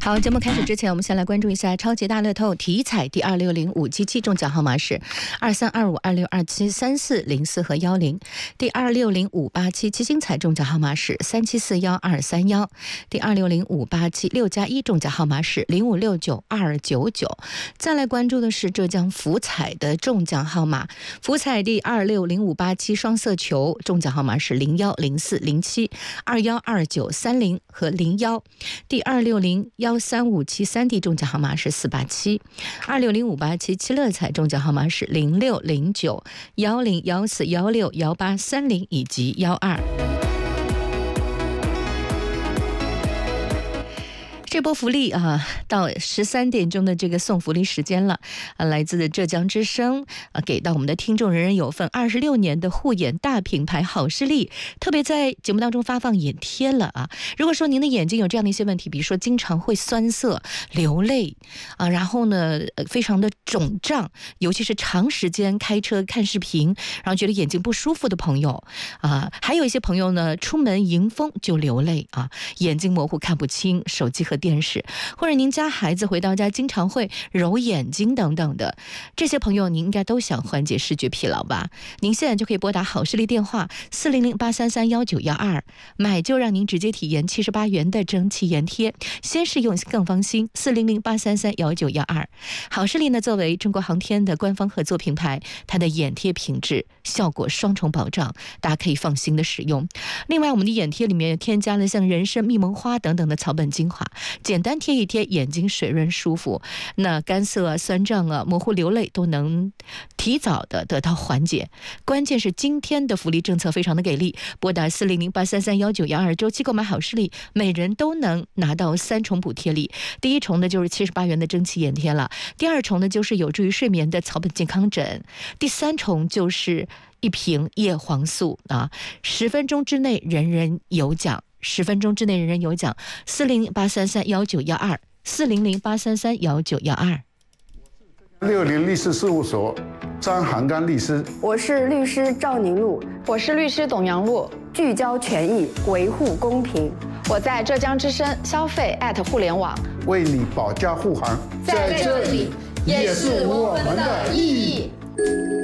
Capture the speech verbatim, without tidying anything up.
好，节目开始之前，我们先来关注一下超级大乐透体彩第二六零五七七，中奖号码是二三二五二六二七三四零四和幺零。第二六零五八七七星彩中奖号码是三七四幺二三幺。第二六零五八七六加一中奖号码是零五六九二九九。再来关注的是浙江福彩的中奖号码，福彩第二六零五八七双色球中奖号码是零幺零四零七二幺二九三零和零幺。第二六零幺三五七三 D 中奖号码是四八七，二六零五八七七乐彩中奖号码是零六零九幺零幺四幺六幺八三零以及幺二。这波福利啊，到十三点钟的这个送福利时间了啊！来自浙江之声啊，给到我们的听众人人有份二十六年的护眼大品牌好视力，特别在节目当中发放眼贴了啊！如果说您的眼睛有这样的一些问题，比如说经常会酸涩、流泪啊，然后呢非常的肿胀，尤其是长时间开车看视频，然后觉得眼睛不舒服的朋友啊，还有一些朋友呢出门迎风就流泪啊，眼睛模糊看不清，手机和电视，或者您家孩子回到家经常会揉眼睛等等的，这些朋友您应该都想缓解视觉疲劳吧？您现在就可以拨打好视力电话四零零八三三幺九幺二，买就让您直接体验七十八元的蒸汽眼贴，先试用更放心。四零零八三三幺九幺二，好视力呢作为中国航天的官方合作品牌，它的眼贴品质效果双重保障，大家可以放心的使用。另外，我们的眼贴里面添加了像人参、蜜蒙花等等的草本精华，简单贴一贴，眼睛水润舒服，那干涩啊、酸胀啊、模糊流泪都能提早的得到缓解。关键是今天的福利政策非常的给力，拨打四零零八三三幺九幺二，周期购买好视力，每人都能拿到三重补贴力。第一重呢就是七十八元的蒸汽眼贴了，第二重呢就是有助于睡眠的草本健康枕，第三重就是一瓶叶黄素啊，十分钟之内人人有奖。十分钟之内人人有奖，四零零八三三幺九幺二，四零零八三三幺九幺二。 六零律师事务所张涵刚律师， 我是律师赵宁露， 我是律师董阳露， 聚焦权益，维护公平。 我在浙江之声消费互联网， 为你保驾护航， 在这里也是我们的意义。